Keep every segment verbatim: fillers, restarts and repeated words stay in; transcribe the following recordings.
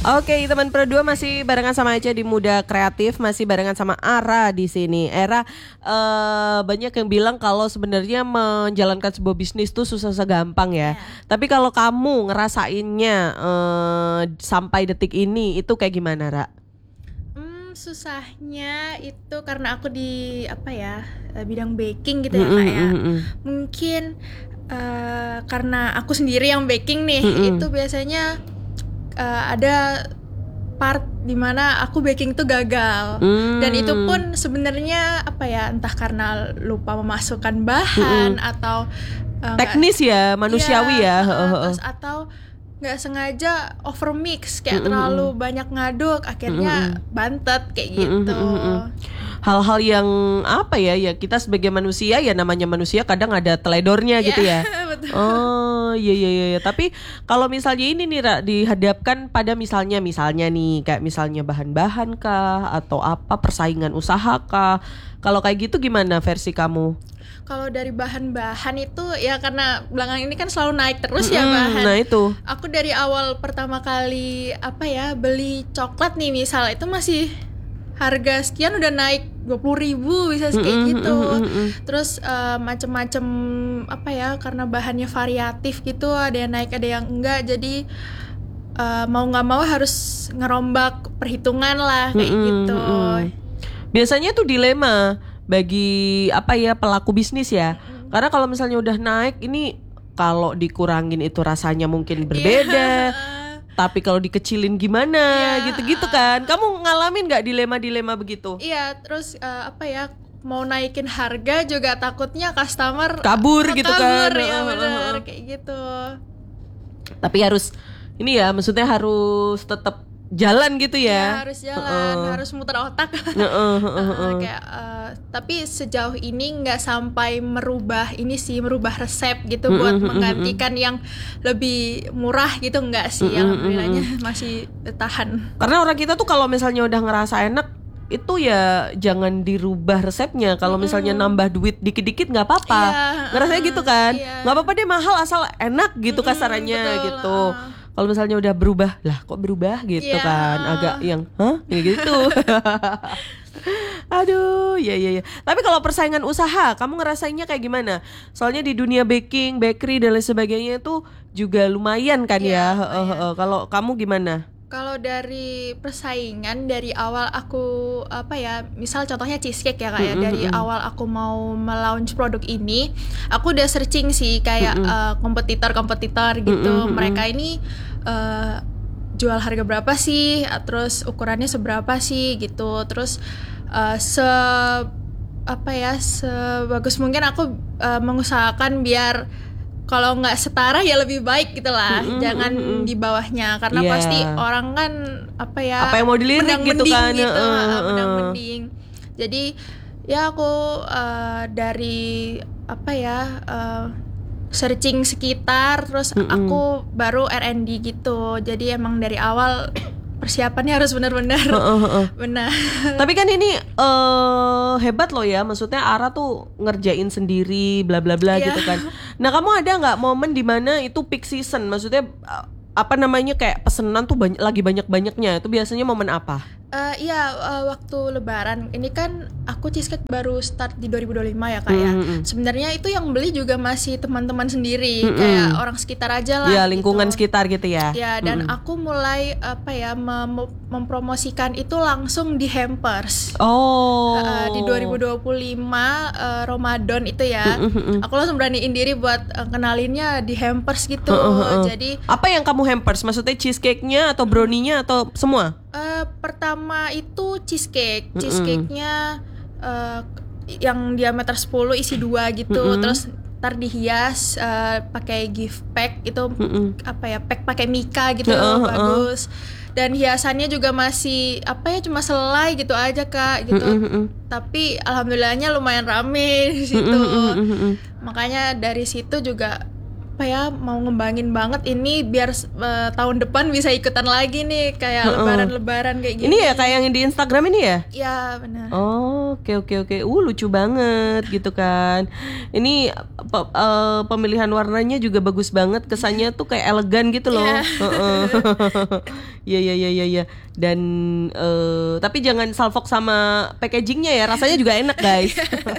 Oke, teman Pro dua masih barengan sama aja di Muda Kreatif, masih barengan sama Ara di sini. Era uh, banyak yang bilang kalau sebenarnya menjalankan sebuah bisnis tuh susah-susah gampang ya. Yeah. Tapi kalau kamu ngerasainnya uh, sampai detik ini itu kayak gimana, Ra? Hmm, susahnya itu karena aku di apa ya bidang baking gitu ya, mm-hmm, Kak ya. Mm-hmm. Mungkin uh, karena aku sendiri yang baking nih, mm-hmm. itu biasanya Uh, ada part dimana aku baking tuh gagal, hmm. dan itu pun sebenarnya apa ya, entah karena lupa memasukkan bahan, hmm. atau uh, teknis gak, ya manusiawi ya, ya. Uh, terus atau nggak sengaja over mix kayak hmm. terlalu banyak ngaduk, akhirnya hmm. bantet kayak gitu. Hmm. Hal-hal yang apa ya, ya kita sebagai manusia ya namanya manusia kadang ada teledornya yeah, gitu ya. Betul. Oh iya iya iya. Tapi kalau misalnya ini nih Ra, dihadapkan pada misalnya misalnya nih kayak misalnya bahan-bahan kah atau apa persaingan usaha kah? Kalau kayak gitu gimana versi kamu? Kalau dari bahan-bahan itu ya karena belakangan ini kan selalu naik terus mm-hmm, ya bahan. Nah itu. Aku dari awal pertama kali apa ya beli coklat nih misal itu masih harga sekian udah naik dua puluh ribu bisa kayak mm-hmm, gitu. Mm-hmm. Terus uh, macam-macam apa ya karena bahannya variatif gitu, ada yang naik ada yang enggak, jadi uh, mau nggak mau harus ngerombak perhitungan lah kayak mm-hmm, gitu. Mm-hmm. Biasanya tuh dilema bagi apa ya pelaku bisnis ya. Mm-hmm. Karena kalau misalnya udah naik ini kalau dikurangin itu rasanya mungkin berbeda. Yeah. Tapi kalau dikecilin gimana, yeah, gitu-gitu kan? Kamu ngalamin nggak dilema-dilema begitu? Iya, terus uh, apa ya? Mau naikin harga juga takutnya customer kabur gitu kabur, kan? Ya benar, kayak gitu. Tapi harus ini ya, maksudnya harus tetap jalan gitu ya? Ya harus jalan, uh-uh. harus muter otak. Uh-uh, uh-uh. uh, kayak, uh, tapi sejauh ini nggak sampai merubah ini sih, merubah resep gitu uh-uh, buat uh-uh. menggantikan yang lebih murah gitu, nggak sih? Uh-uh, alhamdulillahnya uh-uh. masih tahan. Karena orang kita tuh kalau misalnya udah ngerasa enak itu ya jangan dirubah resepnya. Kalau mm-hmm. misalnya nambah duit dikit-dikit nggak apa-apa, yeah, ngerasanya uh, gitu kan? Nggak yeah. apa-apa deh mahal asal enak gitu, mm-hmm, kasarannya betul, gitu. Uh. Kalau misalnya udah berubah, lah kok berubah gitu yeah. kan, agak yang, hah, kayak gitu. Aduh, ya ya ya. Tapi kalau persaingan usaha, kamu ngerasainnya kayak gimana? Soalnya di dunia baking, bakery dan lain sebagainya itu juga lumayan kan yeah, ya. Uh, uh, uh. Kalau kamu gimana? Kalau dari persaingan dari awal aku apa ya, misal contohnya cheesecake ya Kak ya, mm-hmm. dari awal aku mau melaunch produk ini, aku udah searching sih kayak mm-hmm. uh, kompetitor-kompetitor gitu, mm-hmm. mereka ini uh, jual harga berapa sih, terus ukurannya seberapa sih gitu, terus uh, se apa ya sebagus mungkin aku uh, mengusahakan biar kalau nggak setara ya lebih baik gitulah, mm-hmm, jangan mm-hmm. di bawahnya karena yeah. pasti orang kan apa ya apa yang mau dilirik gitu kan, gitu, uh, uh, menang-mending. Jadi ya aku uh, dari apa ya uh, searching sekitar, terus mm-hmm. aku baru R and D gitu. Jadi emang dari awal persiapannya harus benar-benar uh, uh, uh. benar. Tapi kan ini uh, hebat loh ya, maksudnya Ara tuh ngerjain sendiri bla bla bla yeah. gitu kan. Nah kamu ada nggak momen dimana itu peak season, maksudnya uh, apa namanya kayak pesenan tuh banyak, lagi banyak-banyaknya, itu biasanya momen apa? Uh, iya uh, waktu Lebaran ini kan aku cheesecake baru start di dua ribu dua puluh lima ya Kak ya. Mm-hmm. Sebenarnya itu yang beli juga masih teman-teman sendiri, mm-hmm. kayak orang sekitar aja lah. Ya lingkungan gitu. Sekitar gitu ya. Ya dan mm-hmm. aku mulai apa ya mem- mempromosikan itu langsung di hampers. Oh. Uh, di dua ribu dua puluh lima uh, Ramadan itu ya. Mm-hmm. Aku langsung beraniin diri buat uh, kenalinnya di hampers gitu. Uh-huh. Jadi apa yang kamu hampers? Maksudnya cheesecake-nya atau brownie-nya atau semua? Uh, pertama itu cheesecake, cheesecake-nya uh, yang diameter sepuluh isi dua gitu, mm-hmm. terus ntar dihias uh, pakai gift pack itu mm-hmm. apa ya pack pakai mika gitu uh-uh. bagus, dan hiasannya juga masih apa ya cuma selai gitu aja Kak gitu, mm-hmm. tapi alhamdulillahnya lumayan rame di situ, mm-hmm. makanya dari situ juga apa apa ya mau ngembangin banget ini biar uh, tahun depan bisa ikutan lagi nih kayak uh-uh. lebaran-lebaran kayak gini. Ini ya kayak yang di Instagram ini ya? Iya benar. Oh oke oke oke. Uh lucu banget gitu kan. Ini pe- uh, pemilihan warnanya juga bagus banget. Kesannya tuh kayak elegan gitu loh. Iya iya iya iya ya. Dan uh, tapi jangan salfok sama packagingnya ya. Rasanya juga enak guys.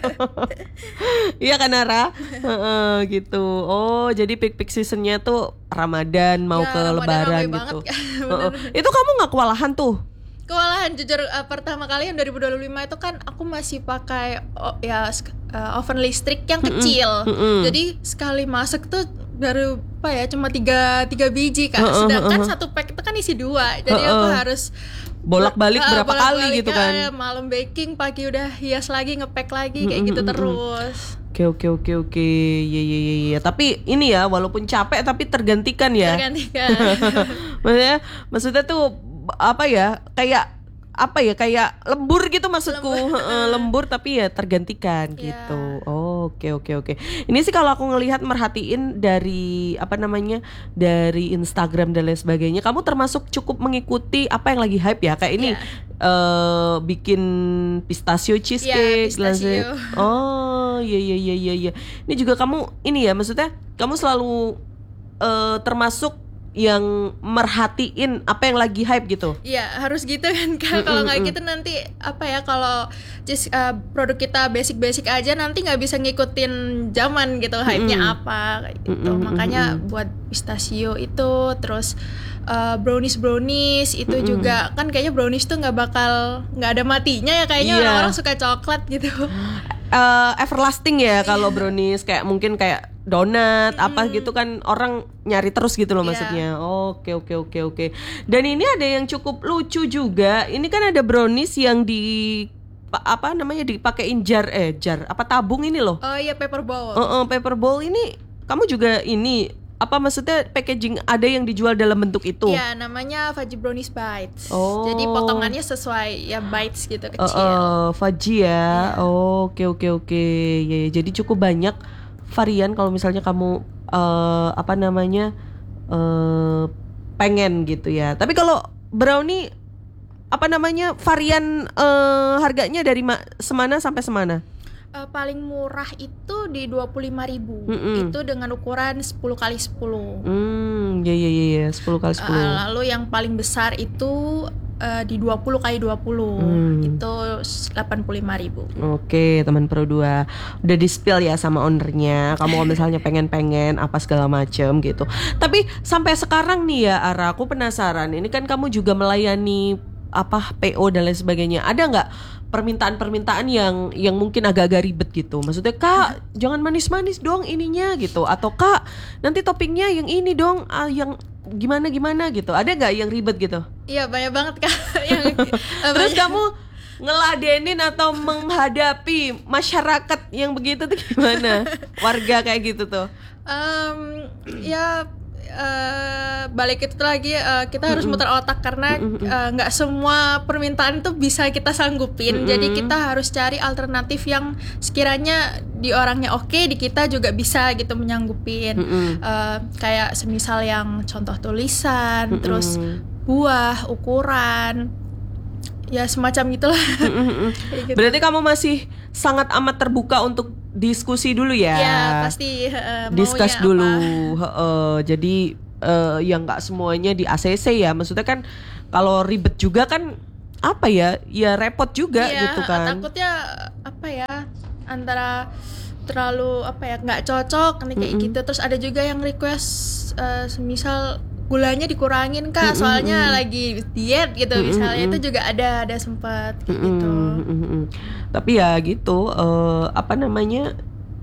Iya kan Ara? Uh, gitu. Oh jadi peak-peak seasonnya tuh Ramadan mau ya, ke Ramadan Lebaran gitu. uh, uh. Itu kamu nggak kewalahan tuh? Kewalahan jujur uh, pertama kali yang dua ribu dua puluh lima itu kan aku masih pakai oh, ya uh, oven listrik yang kecil. Mm-mm, mm-mm. Jadi sekali masak tuh baru apa ya cuma tiga tiga biji kan. Uh, uh, Sedangkan uh, uh. satu pack itu kan isi dua. Jadi uh, uh. aku harus bolak-balik berapa bolak kali gitu kan. Ya, malam baking, pagi udah hias lagi, ngepack lagi kayak mm-hmm, gitu terus. Oke oke oke oke. Ya ya ya ya. Tapi ini ya walaupun capek tapi tergantikan ya. Tergantikan. maksudnya maksudnya tuh apa ya? Kayak apa ya kayak lembur gitu maksudku. lembur, lembur tapi ya tergantikan yeah. gitu. Oh, oke oke oke. Ini sih kalau aku ngelihat merhatiin dari apa namanya dari Instagram dan lain sebagainya, kamu termasuk cukup mengikuti apa yang lagi hype ya kayak ini yeah. uh, bikin pistachio cheesecake. Yeah, pistachio. Oh iya iya iya iya iya. Ini juga kamu ini ya maksudnya kamu selalu uh, termasuk yang merhatiin apa yang lagi hype gitu. Iya harus gitu kan Kak. Kalau nggak gitu nanti apa ya kalau just uh, produk kita basic-basic aja nanti nggak bisa ngikutin zaman gitu hype-nya apa kayak gitu. Mm-mm. Makanya buat pistachio itu terus uh, brownies brownies itu Mm-mm. juga kan kayaknya brownies tuh nggak bakal nggak ada matinya ya kayaknya. Iya. Orang-orang suka coklat gitu. Uh, everlasting ya kalau brownies kayak mungkin kayak donat mm. apa gitu kan orang nyari terus gitu loh yeah. maksudnya. Oke oke oke oke. Dan ini ada yang cukup lucu juga. Ini kan ada brownies yang di apa namanya dipakein jar eh jar apa tabung ini loh. Oh iya paper bowl. Uh, uh, paper bowl ini kamu juga ini apa maksudnya packaging ada yang dijual dalam bentuk itu? Iya, namanya Fudgy Brownies Bites. Oh. Jadi potongannya sesuai ya bites gitu kecil. Uh, uh, Fudgy ya. Yeah. Oh, oke oke oke. Ya, ya, jadi cukup banyak varian kalau misalnya kamu uh, apa namanya uh, pengen gitu ya. Tapi kalau brownie apa namanya varian uh, harganya dari ma- semana sampai semana? Uh, paling murah itu di dua puluh lima ribu. Mm-mm. Itu dengan ukuran sepuluh kali sepuluh. Hmm, ya ya ya, sepuluh kali sepuluh. Uh, lalu yang paling besar itu uh, di dua puluh kali dua puluh. Hmm. Itu delapan puluh lima ribu. Oke, teman Pro dua. Udah di-spill ya sama ownernya. Kamu kalau misalnya pengen-pengen apa segala macem gitu. Tapi sampai sekarang nih ya Ara, aku penasaran. Ini kan kamu juga melayani apa P O dan lain sebagainya. Ada nggak permintaan-permintaan yang yang mungkin agak-agak ribet gitu? Maksudnya Kak jangan manis-manis dong ininya gitu, atau Kak nanti toppingnya yang ini dong, uh, yang gimana-gimana gitu. Ada nggak yang ribet gitu? Iya banyak banget Kak. yang, Terus kamu ngeladenin atau menghadapi masyarakat yang begitu tuh gimana? Warga kayak gitu tuh? Um, ya Uh, balik itu lagi uh, kita harus muter otak karena nggak uh, semua permintaan itu bisa kita sanggupin. Mm-hmm. Jadi kita harus cari alternatif yang sekiranya di orangnya oke, di kita juga bisa gitu menyanggupin. Mm-hmm. uh, kayak semisal yang contoh tulisan, mm-hmm. terus buah, ukuran, ya semacam gitulah. Mm-hmm. gitu. Berarti kamu masih sangat amat terbuka untuk diskusi dulu ya. Ya pasti uh, discuss dulu. Uh, jadi uh, yang nggak semuanya di A C C ya. Maksudnya kan kalau ribet juga kan apa ya? Ya repot juga ya, gitu kan. Takutnya apa ya? Antara terlalu apa ya? Nggak cocok nih kayak mm-hmm. gitu. Terus ada juga yang request uh, semisal gulanya dikurangin Kak, mm-hmm. soalnya lagi diet gitu mm-hmm. misalnya, itu juga ada ada sempat kayak mm-hmm. gitu. Mm-hmm. Tapi ya gitu uh, apa namanya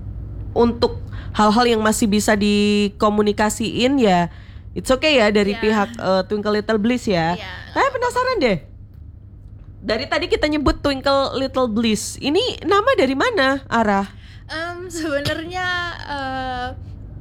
untuk hal-hal yang masih bisa dikomunikasiin ya it's okay ya dari yeah. pihak uh, Twinkle Little Bliss ya. Yeah. Saya penasaran deh. Dari tadi kita nyebut Twinkle Little Bliss. Ini nama dari mana, Ara? Um, sebenarnya uh,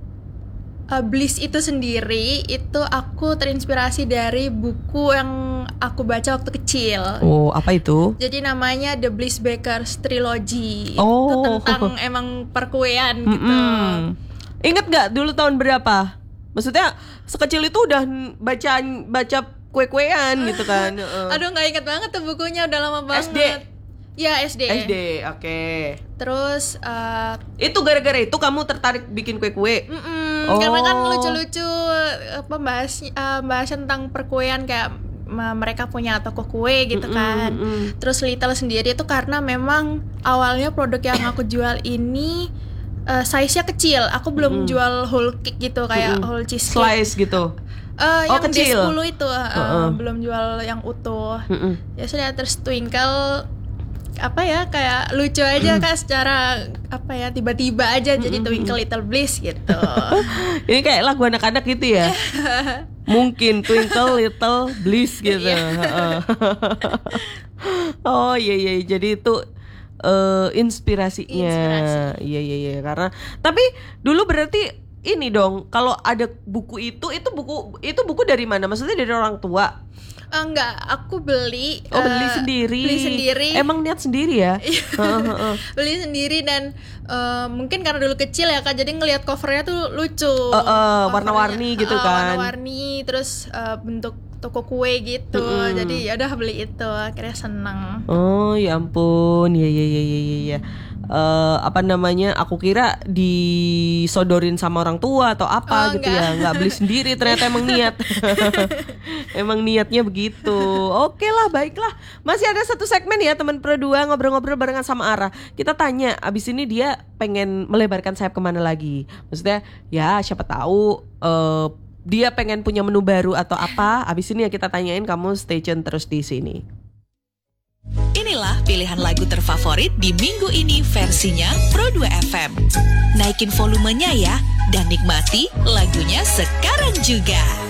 Uh, Bliss itu sendiri itu aku terinspirasi dari buku yang aku baca waktu kecil. Oh, apa itu? Jadi namanya The Bliss Bakers Trilogy. Oh. Itu tentang emang perkuean gitu. Mm-mm. Ingat gak dulu tahun berapa? Maksudnya sekecil itu udah baca baca kue-kuean gitu kan. uh. Aduh gak inget banget tuh bukunya, udah lama banget. S D? Ya S D. S D, oke. Okay. Terus uh, itu gara-gara itu kamu tertarik bikin kue-kue? Mm-mm, oh. Karena kan lucu-lucu membahas uh, bahas tentang perkuean, kayak uh, mereka punya toko kue gitu kan. Mm-mm. Terus Little sendiri itu karena memang awalnya produk yang aku jual ini uh, size-nya kecil. Aku belum Mm-mm. jual whole cake gitu, kayak Mm-mm. whole cheesecake. Slice gitu. Uh, oh, yang kecil. D sepuluh itu uh, uh-uh. belum jual yang utuh. Mm-mm. Ya sudah, terus Twinkle apa ya, kayak lucu aja kan, secara apa ya, tiba-tiba aja jadi Twinkle Little Bliss gitu. Ini kayak lagu anak-anak gitu ya. Mungkin Twinkle Little Bliss gitu. Oh iya iya, jadi itu uh, inspirasinya. Iya iya iya, karena tapi dulu berarti ini dong, kalau ada buku itu itu buku itu buku dari mana? Maksudnya dari orang tua? Uh, enggak, aku beli. Oh, beli uh, sendiri. Beli sendiri. Emang niat sendiri ya? Beli sendiri dan uh, mungkin karena dulu kecil ya Kak, jadi ngelihat covernya tuh lucu. Uh, uh, warna-warni gitu uh, kan. Warna-warni, terus uh, bentuk toko kue gitu. Mm-hmm. Jadi ya udah beli itu, akhirnya seneng. Oh, ya ampun. Ya ya ya ya ya. Uh, apa namanya, aku kira disodorin sama orang tua atau apa oh, gitu enggak. Ya nggak beli sendiri, ternyata emang niat. Emang niatnya begitu. Oke lah, baiklah, masih ada satu segmen ya teman Pro dua, ngobrol-ngobrol barengan sama Ara. Kita tanya abis ini dia pengen melebarkan sayap kemana lagi. Maksudnya ya siapa tahu uh, dia pengen punya menu baru atau apa. Abis ini ya kita tanyain, kamu stay tune terus di sini. Inilah pilihan lagu terfavorit di minggu ini versinya Pro dua F M. Naikin volumenya ya, dan nikmati lagunya sekarang juga.